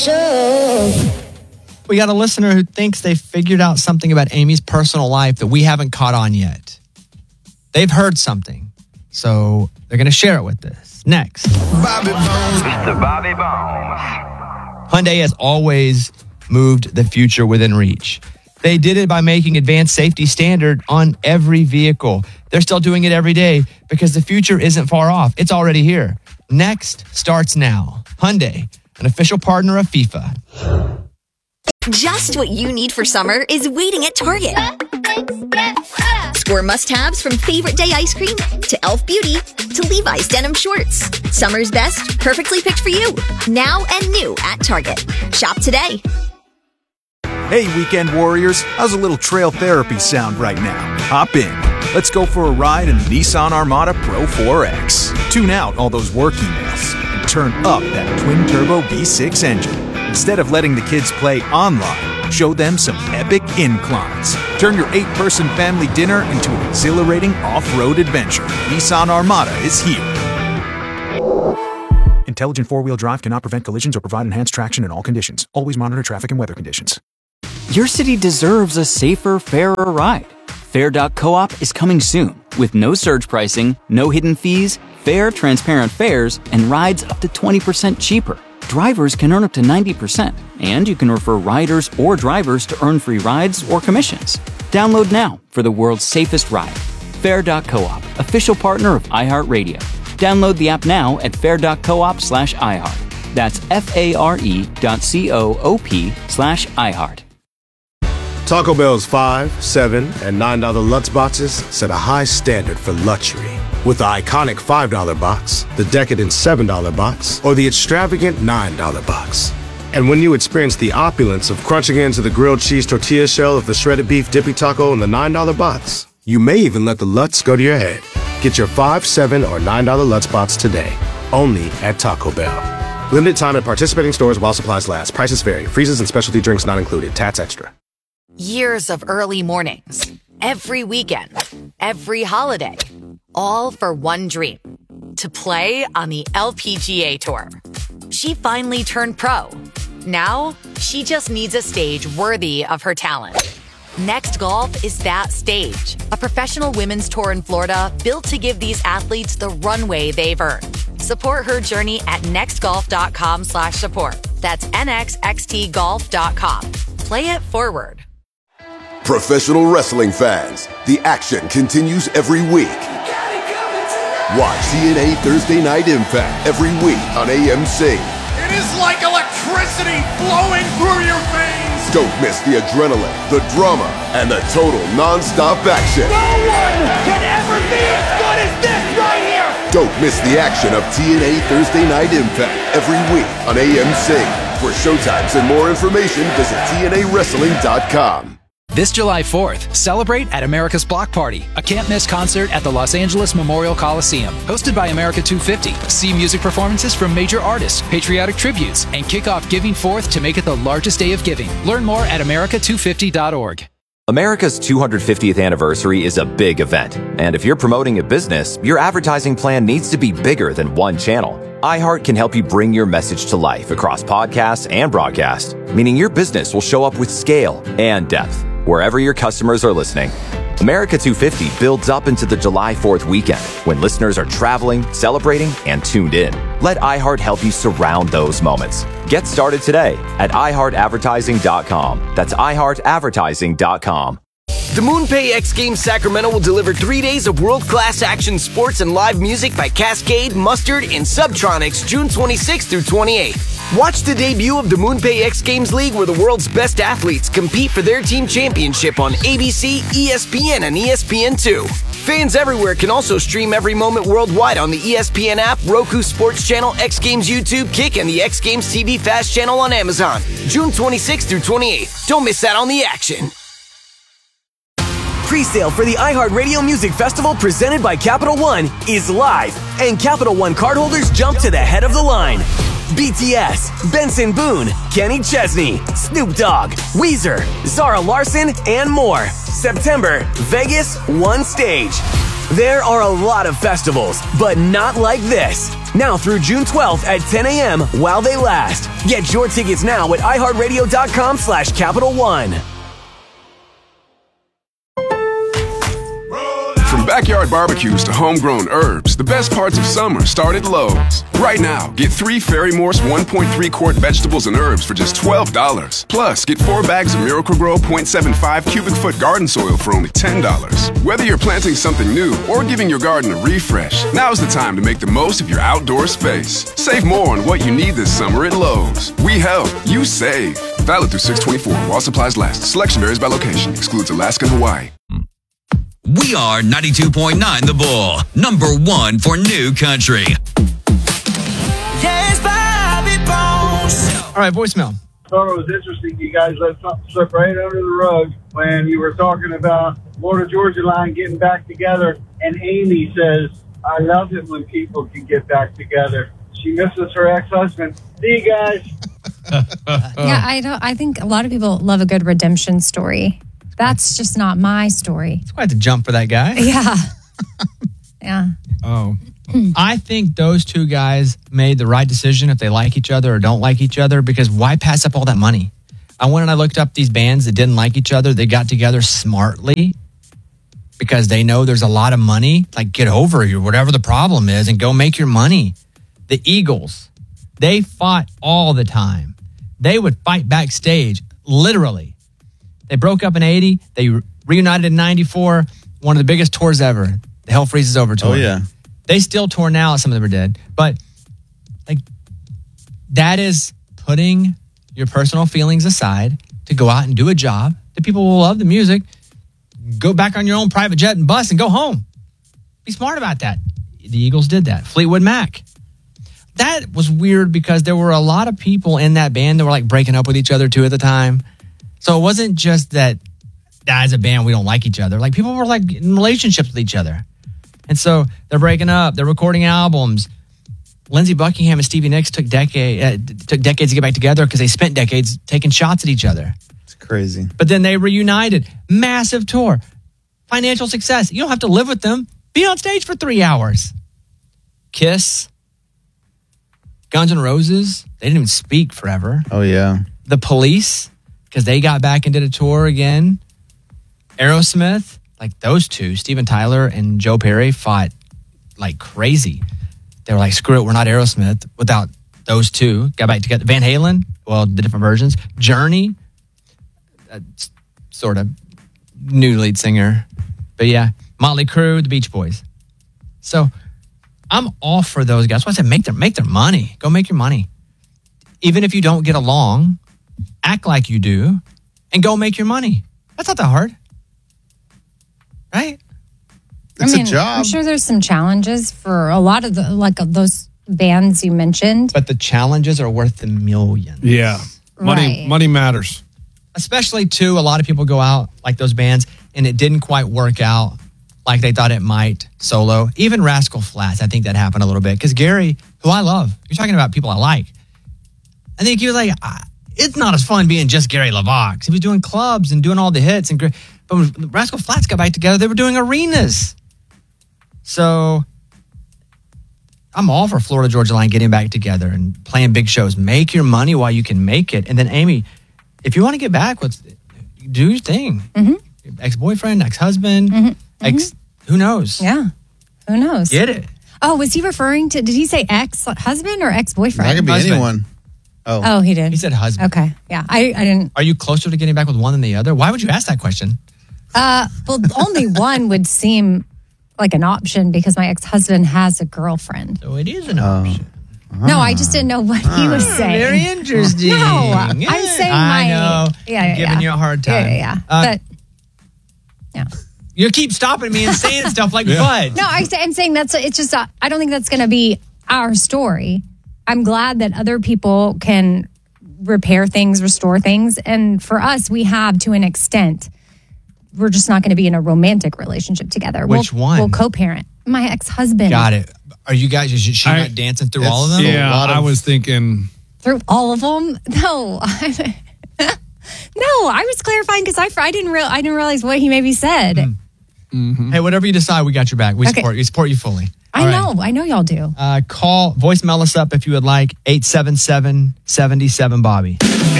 We got a listener who thinks they figured out something about Amy's personal life that we haven't caught on yet. They've heard something, so they're going to share it with us. Next. Bobby Bones. Mr. Bobby Bones. Hyundai has always moved the future within reach. They did it by making advanced safety standard on every vehicle. They're still doing it every day because the future isn't far off. It's already here. Next starts now. Hyundai, an official partner of FIFA. Just what you need for summer is waiting at Target. Score must-haves from favorite day ice cream to Elf Beauty to Levi's denim shorts. Summer's best, perfectly picked for you. Now and new at Target. Shop today. Hey, weekend warriors. How's a little trail therapy sound right now? Hop in. Let's go for a ride in the Nissan Armada Pro 4X. Tune out all those work emails and turn up that twin-turbo V6 engine. Instead of letting the kids play online, show them some epic inclines. Turn your 8-person family dinner into an exhilarating off-road adventure. Nissan Armada is here. Intelligent four-wheel drive cannot prevent collisions or provide enhanced traction in all conditions. Always monitor traffic and weather conditions. Your city deserves a safer, fairer ride. Fair.coop is coming soon with no surge pricing, no hidden fees, fair, transparent fares, and rides up to 20% cheaper. Drivers can earn up to 90%, and you can refer riders or drivers to earn free rides or commissions. Download now for the world's safest ride. Fair.coop, official partner of iHeartRadio. Download the app now at fair.coop/iHeart. That's FARE.coop/iHeart. Taco Bell's $5, $7, and $9 Lutz boxes set a high standard for luxury. With the iconic $5 box, the decadent $7 box, or the extravagant $9 box. And when you experience the opulence of crunching into the grilled cheese tortilla shell of the shredded beef dippy taco in the $9 box, you may even let the Lutz go to your head. Get your $5, $7, or $9 Lutz box today, only at Taco Bell. Limited time at participating stores while supplies last. Prices vary. Freezes and specialty drinks not included. Tax extra. Years of early mornings, every weekend, every holiday, all for one dream, to play on the LPGA Tour. She finally turned pro. Now, she just needs a stage worthy of her talent. Next Golf is that stage, a professional women's tour in Florida built to give these athletes the runway they've earned. Support her journey at nextgolf.com/support. That's nxxtgolf.com. Play it forward. Professional wrestling fans, the action continues every week. Watch TNA Thursday Night Impact every week on AMC. It is like electricity flowing through your veins. Don't miss the adrenaline, the drama, and the total non-stop action. No one can ever be as good as this right here. Don't miss the action of TNA Thursday Night Impact every week on AMC. For showtimes and more information, visit TNAWrestling.com. This July 4th, celebrate at America's Block Party, a can't-miss concert at the Los Angeles Memorial Coliseum. Hosted by America 250, see music performances from major artists, patriotic tributes, and kick off Giving Forth to make it the largest day of giving. Learn more at america250.org. America's 250th anniversary is a big event, and if you're promoting a business, your advertising plan needs to be bigger than one channel. iHeart can help you bring your message to life across podcasts and broadcast, meaning your business will show up with scale and depth wherever your customers are listening. America 250 builds up into the July 4th weekend when listeners are traveling, celebrating, and tuned in. Let iHeart help you surround those moments. Get started today at iHeartAdvertising.com. That's iHeartAdvertising.com. The MoonPay X Games Sacramento will deliver 3 days of world-class action sports and live music by Cascade, Mustard, and Subtronics June 26th through 28th. Watch the debut of the MoonPay X Games League where the world's best athletes compete for their team championship on ABC, ESPN, and ESPN2. Fans everywhere can also stream every moment worldwide on the ESPN app, Roku Sports Channel, X Games YouTube, Kick, and the X Games TV Fast Channel on Amazon. June 26th through 28th. Don't miss out on the action. Pre-sale for the iHeartRadio Music Festival presented by Capital One is live, and Capital One cardholders jump to the head of the line. BTS, Benson Boone, Kenny Chesney, Snoop Dogg, Weezer, Zara Larson, and more. September, Vegas, one stage. There are a lot of festivals, but not like this. Now through June 12th at 10 a.m. while they last. Get your tickets now at iHeartRadio.com/Capital One. From backyard barbecues to homegrown herbs, the best parts of summer start at Lowe's. Right now, get 3 Fairy Morse 1.3-quart vegetables and herbs for just $12. Plus, get 4 bags of Miracle Grow 0.75 cubic foot garden soil for only $10. Whether you're planting something new or giving your garden a refresh, now's the time to make the most of your outdoor space. Save more on what you need this summer at Lowe's. We help, you save. Valid through 6/24 while supplies last. Selection varies by location. Excludes Alaska and Hawaii. We are 92.9 The Bull, number 1 for new country. Yes, Bobby Bones. All right, voicemail. I thought it was interesting you guys let something slip right under the rug when you were talking about Florida Georgia Line getting back together, and Amy says, I love it when people can get back together. She misses her ex-husband. See you guys. Yeah, I think a lot of people love a good redemption story. That's just not my story. It's quite the jump for that guy. Yeah. Yeah. Oh. I think those two guys made the right decision if they like each other or don't like each other, because why pass up all that money? I went and I looked up these bands that didn't like each other. They got together smartly because they know there's a lot of money. Like, get over you, whatever the problem is, and go make your money. The Eagles, they fought all the time. They would fight backstage, literally. They broke up in 80. They reunited in 94. One of the biggest tours ever. The Hell Freezes Over tour. Oh, yeah. They still tour now. Some of them are dead. But like, that is putting your personal feelings aside to go out and do a job that people will love the music. Go back on your own private jet and bus and go home. Be smart about that. The Eagles did that. Fleetwood Mac. That was weird because there were a lot of people in that band that were like breaking up with each other too at the time. So it wasn't just that as a band we don't like each other. Like, people were like in relationships with each other. And so they're breaking up. They're recording albums. Lindsey Buckingham and Stevie Nicks took decades to get back together because they spent decades taking shots at each other. It's crazy. But then they reunited. Massive tour. Financial success. You don't have to live with them. Be on stage for 3 hours. Kiss. Guns N' Roses. They didn't even speak forever. Oh, yeah. The Police, because they got back and did a tour again. Aerosmith, like those two, Steven Tyler and Joe Perry, fought like crazy. They were like, screw it, we're not Aerosmith without those two. Got back together. Van Halen, well, the different versions. Journey, sort of new lead singer. But yeah, Motley Crue, the Beach Boys. So I'm all for those guys. That's why I said make their money. Go make your money. Even if you don't get along, act like you do and go make your money. That's not that hard. Right? It's a job. I'm sure there's some challenges for a lot of those bands you mentioned. But the challenges are worth the millions. Yeah. Money matters. Especially, too, a lot of people go out like those bands and it didn't quite work out like they thought it might solo. Even Rascal Flatts, I think that happened a little bit. Because Gary, who I love, you're talking about people I like. I think he was like, it's not as fun being just Gary LaVox. He was doing clubs and doing all the hits. But when Rascal Flatts got back together, they were doing arenas. So I'm all for Florida Georgia Line getting back together and playing big shows. Make your money while you can make it. And then, Amy, if you want to get back, do your thing. Mm-hmm. Ex-boyfriend, ex-husband, who knows? Yeah. Who knows? Get it. Oh, was he referring to, did he say ex-husband or ex-boyfriend? That could be anyone. Oh, he did. He said husband. Okay. Yeah. I didn't. Are you closer to getting back with one than the other? Why would you ask that question? Well, only one would seem like an option because my ex-husband has a girlfriend. So it is an option. No, I just didn't know what he was saying. Very interesting. No, I'm saying I know. Yeah, giving you a hard time. Yeah. But yeah. You keep stopping me and saying stuff like "but." No, I'm saying it's just I don't think that's going to be our story. I'm glad that other people can repair things, restore things, and for us, we have to an extent. We're just not going to be in a romantic relationship together. Which one? We'll co-parent. My ex-husband. Got it. Are you guys? Is she not dancing through all of them? Yeah, I was thinking through all of them. No, no. I was clarifying because I didn't realize what he maybe said. Hey, whatever you decide, we got your back. We support you fully. I know y'all do. Voicemail us up if you would like, 877-77-BOBBY.